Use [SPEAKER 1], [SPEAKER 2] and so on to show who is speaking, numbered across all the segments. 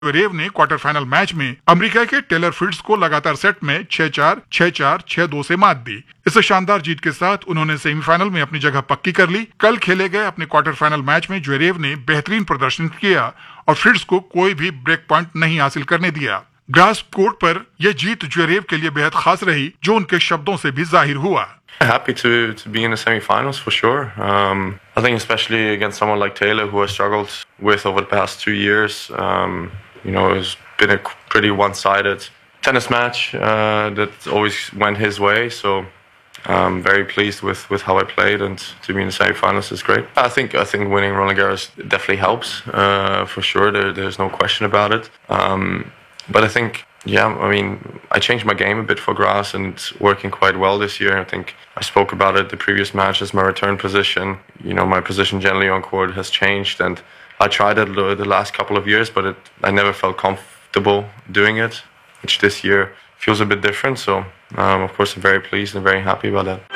[SPEAKER 1] Zverev ने quarter final match में America के टेलर फ्रिट्ज को लगातार सेट में 6-4, 6-4, 6-2 से मात दी। इस शानदार जीत के साथ उन्होंने सेमीफाइनल में अपनी जगह पक्की कर ली। कल खेले गए अपने क्वार्टर फाइनल मैच में ज्वेरेव ने बेहतरीन प्रदर्शन किया और फ्रिट्ज को कोई भी ब्रेक पॉइंट नहीं हासिल करने दिया। ग्रास कोर्ट पर यह जीत ज्वेरेव के लिए बेहद खास रही, जो उनके शब्दों से भी जाहिर हुआ।
[SPEAKER 2] Happy to be in the semi-finals for sure. I think especially against someone like Taylor, who I struggled with over the past 2 years. It's been a pretty one-sided tennis match that always went his way. So I'm very pleased with how I played, and to be in the semi-finals is great. I think winning Roland Garros definitely helps for sure. There's no question about it. But I think. I changed my game a bit for grass, and it's working quite well this year. I think I spoke about it the previous matches, my return position. My position generally on court has changed, and I tried it the last couple of years, but I never felt comfortable doing it, which this year feels a bit different. So, of course, I'm very pleased and very happy about that.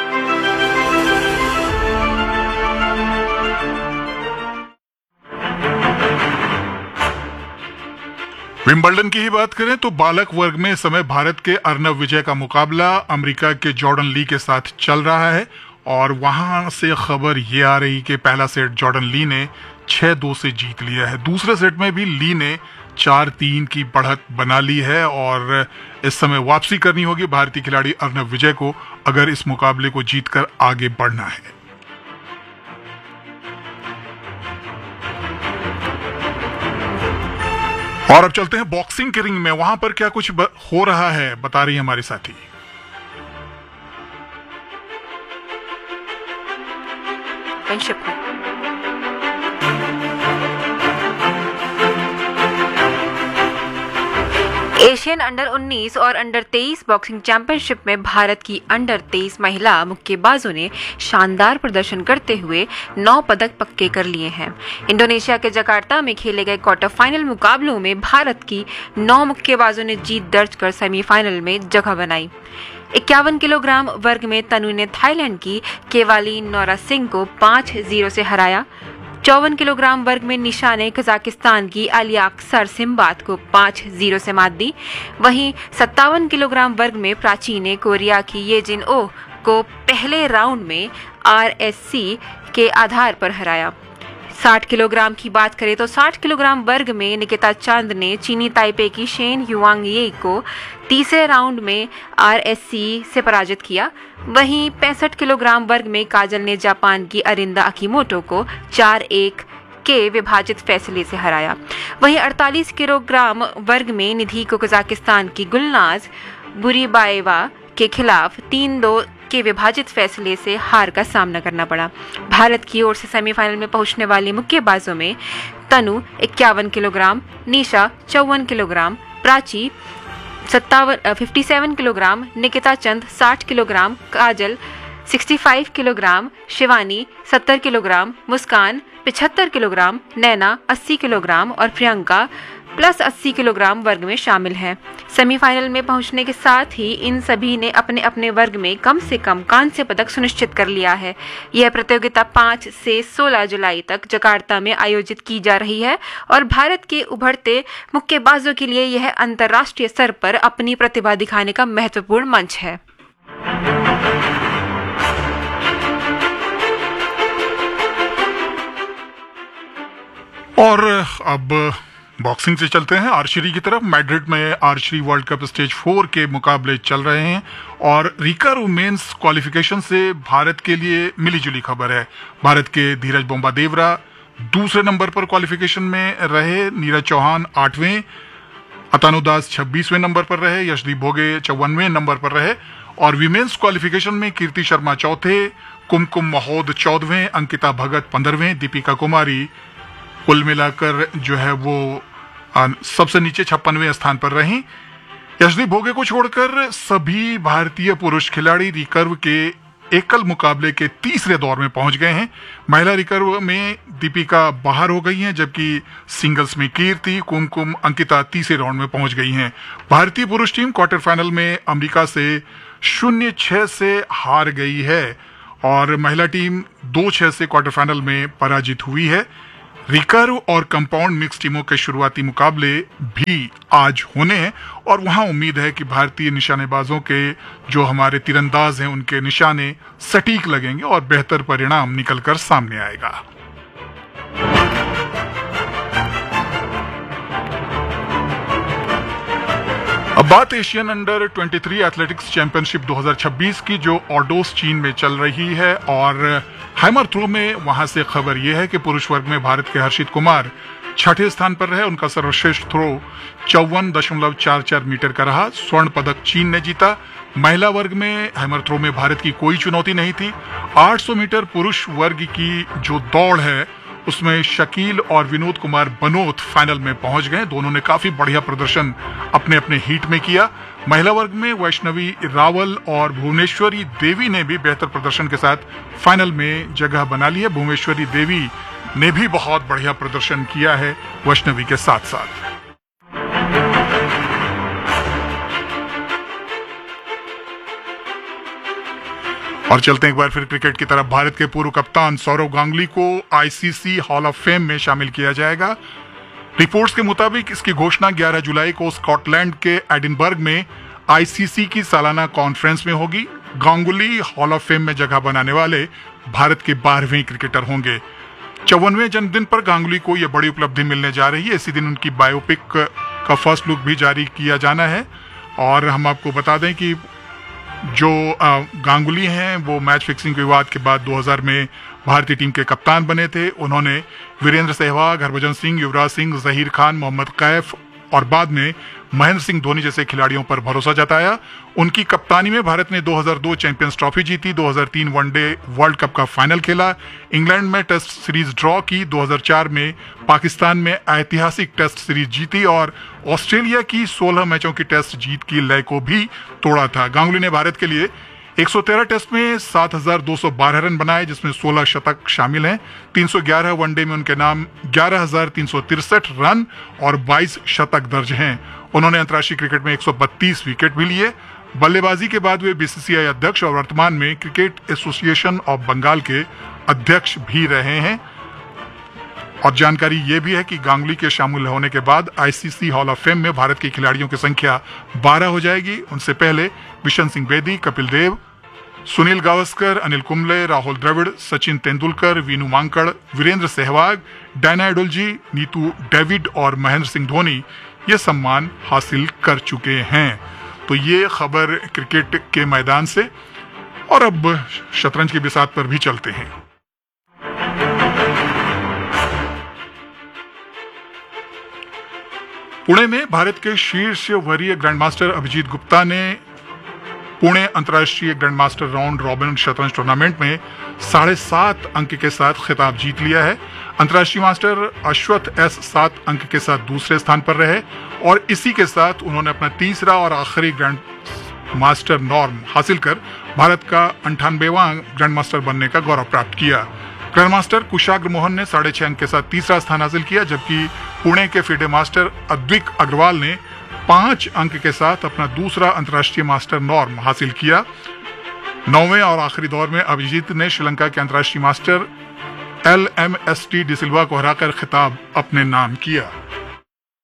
[SPEAKER 1] Wimbledon की ही बात करें तो बालक वर्ग में इस समय भारत के अर्नव विजय का मुकाबला अमेरिका के जॉर्डन ली के साथ चल रहा है और वहां से खबर ये आ रही कि पहला सेट जॉर्डन ली ने 6-2 से जीत लिया है। दूसरे सेट में भी ली ने 4-3 की बढ़त बना ली है और इस समय वापसी करनी होगी भारतीय खिलाड़ी अर्नव विजय को, अगर इस मुकाबले को जीतकर आगे बढ़ना है। और अब चलते हैं बॉक्सिंग के रिंग में, वहां पर क्या कुछ हो रहा है बता रही है हमारे साथी।
[SPEAKER 3] एशियन अंडर 19 और अंडर 23 बॉक्सिंग चैंपियनशिप में भारत की अंडर 23 महिला मुक्केबाजों ने शानदार प्रदर्शन करते हुए 9 पदक पक्के कर लिए हैं। इंडोनेशिया के जकार्ता में खेले गए क्वार्टर फाइनल मुकाबलों में भारत की 9 मुक्केबाजों ने जीत दर्ज कर सेमीफाइनल में जगह बनाई। 51 किलोग्राम वर्ग में तनु ने थाईलैंड की केवाली नोरा सिंह को 5-0 से हराया। 54 किलोग्राम वर्ग में निशा ने कजाकिस्तान की अलियाक्सर सिम्बात को 5-0 से मात दी। वहीं 57 किलोग्राम वर्ग में प्राची ने कोरिया की येजिन ओ को पहले राउंड में RSC के आधार पर हराया। 60 किलोग्राम की बात करें तो 60 किलोग्राम वर्ग में निकिता चंद ने चीनी ताइपे की शेन युआंग ये को तीसरे राउंड में RSC से पराजित किया। वहीं 65 किलोग्राम वर्ग में काजल ने जापान की अरिंदा अकीमोटो को 4-1 के विभाजित फैसले से हराया। वहीं 48 किलोग्राम वर्ग में निधि को कजाकिस्तान की गुलनाज बुरीबाएवा के खिलाफ 3-2 के विभाजित फैसले से हार का सामना करना पड़ा। भारत की ओर से सेमीफाइनल में पहुंचने वाली मुक्केबाजों में तनु 51 किलोग्राम, निशा 54 किलोग्राम, प्राची 57 किलोग्राम, निकिता चंद 60 किलोग्राम, काजल 65 किलोग्राम, शिवानी 70 किलोग्राम, मुस्कान 75 किलोग्राम, नैना 80 किलोग्राम और प्रियंका प्लस 80 किलोग्राम वर्ग में शामिल हैं। सेमीफाइनल में पहुंचने के साथ ही इन सभी ने अपने अपने वर्ग में कम से कम कांस्य पदक सुनिश्चित कर लिया है। यह प्रतियोगिता 5 से 16 जुलाई तक जकार्ता में आयोजित की जा रही है और भारत के उभरते मुक्केबाजों के लिए यह अंतर्राष्ट्रीय स्तर पर अपनी प्रतिभा दिखाने का महत्वपूर्ण मंच है।
[SPEAKER 1] और अब बॉक्सिंग से चलते हैं आर्चरी की तरफ। मैड्रिड में आर्चरी वर्ल्ड कप स्टेज 4 के मुकाबले चल रहे हैं और रिकर्व वुमेन्स क्वालिफिकेशन से भारत के लिए मिलीजुली खबर है। भारत के धीरज बोम्बादेवरा दूसरे नंबर पर क्वालिफिकेशन में रहे, नीरज चौहान 8वें, अतानु दास 26वें नंबर पर रहे, यशदीप भोगे 54वें नंबर पर रहे और विमेन्स क्वालिफिकेशन में कीर्ति शर्मा चौथे, कुमकुम महोद 14वें, अंकिता भगत 15वें, दीपिका कुमारी कुल मिलाकर जो है वो सबसे नीचे 56वें स्थान पर रहीं। यशदीप भोगे को छोड़कर सभी भारतीय पुरुष खिलाड़ी रिकर्व के एकल मुकाबले के तीसरे दौर में पहुंच गए हैं। महिला रिकर्व में दीपिका बाहर हो गई हैं, जबकि सिंगल्स में कीर्ति, कुमकुम, अंकिता तीसरे राउंड में पहुंच गई हैं। भारतीय पुरुष टीम क्वार्टर फाइनल में अमेरिका से 0-6 से हार गई है और महिला टीम 2-6 से क्वार्टर फाइनल में पराजित हुई है। रिकर्व और कंपाउंड मिक्स टीमों के शुरुआती मुकाबले भी आज होने हैं और वहां उम्मीद है कि भारतीय निशानेबाजों के जो हमारे तीरंदाज हैं उनके निशाने सटीक लगेंगे और बेहतर परिणाम निकलकर सामने आएगा। अब बात एशियन अंडर 23 एथलेटिक्स चैंपियनशिप 2026 की, जो ऑर्डोस चीन में चल रही है। और हैमर थ्रो में वहां से खबर यह है कि पुरुष वर्ग में भारत के हर्षित कुमार छठे स्थान पर रहे। उनका सर्वश्रेष्ठ थ्रो 54.44 मीटर का रहा। स्वर्ण पदक चीन ने जीता। महिला वर्ग में हैमर थ्रो में भारत की कोई चुनौती नहीं थी। 800 मीटर पुरुष वर्ग की जो दौड़ है उसमें शकील और विनोद कुमार बनोत फाइनल में पहुंच गए। दोनों ने काफी बढ़िया प्रदर्शन अपने अपने हीट में किया। महिला वर्ग में वैष्णवी रावल और भुवनेश्वरी देवी ने भी बेहतर प्रदर्शन के साथ फाइनल में जगह बना ली है। भुवनेश्वरी देवी ने भी बहुत बढ़िया प्रदर्शन किया है वैष्णवी के साथ साथ। और चलते हैं एक बार फिर क्रिकेट की तरफ। भारत के पूर्व कप्तान सौरव गांगुली को आईसीसी हॉल ऑफ फेम में शामिल किया जाएगा। रिपोर्ट्स के मुताबिक इसकी घोषणा 11 जुलाई को स्कॉटलैंड के एडिनबर्ग में आईसीसी की सालाना कॉन्फ्रेंस में होगी। गांगुली हॉल ऑफ फेम में जगह बनाने वाले भारत के 12वें क्रिकेटर होंगे। 54वें जन्मदिन पर गांगुली को यह बड़ी उपलब्धि मिलने जा रही है। इसी दिन उनकी बायोपिक का फर्स्ट लुक भी जारी किया जाना है। और हम आपको बता दें कि जो गांगुली हैं वो मैच फिक्सिंग के विवाद के बाद 2000 में भारतीय टीम के कप्तान बने थे। उन्होंने वीरेंद्र सहवाग, हरभजन सिंह, युवराज सिंह, जहीर खान, मोहम्मद कैफ और बाद में महेंद्र सिंह धोनी जैसे खिलाड़ियों पर भरोसा जताया। उनकी कप्तानी में भारत ने 2002 चैंपियंस ट्रॉफी जीती, 2003 वनडे वर्ल्ड कप का फाइनल खेला, इंग्लैंड में टेस्ट सीरीज ड्रॉ की, 2004 में पाकिस्तान में ऐतिहासिक टेस्ट सीरीज जीती और ऑस्ट्रेलिया की 16 मैचों की टेस्ट जीत की लय को भी तोड़ा था। गांगुली ने भारत के लिए 113 टेस्ट में 7,212 रन बनाए, जिसमें 16 शतक शामिल हैं। 311 वनडे में उनके नाम 11,363 रन और 22 शतक दर्ज हैं। उन्होंने अंतर्राष्ट्रीय क्रिकेट में 132 विकेट भी लिए। बल्लेबाजी के बाद वे बीसीसीआई अध्यक्ष और वर्तमान में क्रिकेट एसोसिएशन ऑफ बंगाल के अध्यक्ष भी रहे हैं। और जानकारी ये भी है कि गांगुली के शामिल होने के बाद आईसीसी हॉल ऑफ फेम में भारत के खिलाड़ियों की संख्या 12 हो जाएगी। उनसे पहले बिशन सिंह बेदी, कपिल देव, सुनील गावस्कर, अनिल कुंबले, राहुल द्रविड़, सचिन तेंदुलकर, वीनू मांकड़, वीरेंद्र सहवाग, डायना एडुलजी, नीतू डेविड और महेंद्र सिंह धोनी ये सम्मान हासिल कर चुके हैं। तो ये खबर क्रिकेट के मैदान से। और अब शतरंज की बिसात पर भी चलते हैं। पुणे में भारत के शीर्ष वरीय ग्रैंडमास्टर अभिजीत गुप्ता ने पुणे अंतर्राष्ट्रीय ग्रैंडमास्टर राउंड रॉबिन शतरंज टूर्नामेंट में 7.5 अंक के साथ खिताब जीत लिया है। अंतर्राष्ट्रीय मास्टर अश्वथ एस 7 अंक के साथ दूसरे स्थान पर रहे और इसी के साथ उन्होंने अपना तीसरा और आखिरी ग्रैंड मास्टर नॉर्म हासिल कर भारत का 98वां ग्रैंड मास्टर बनने का गौरव प्राप्त किया। ग्रैंड मास्टर कुशाग्र मोहन ने 6.5 अंक के साथ तीसरा स्थान हासिल किया, जबकि पुणे के फिडे मास्टर अद्विक अग्रवाल ने 5 अंक के साथ अपना दूसरा अंतर्राष्ट्रीय मास्टर नॉर्म हासिल किया। 9वें और आखिरी दौर में अभिजीत ने श्रीलंका के अंतर्राष्ट्रीय मास्टर LMST डिसिल्वा को हराकर खिताब अपने नाम किया।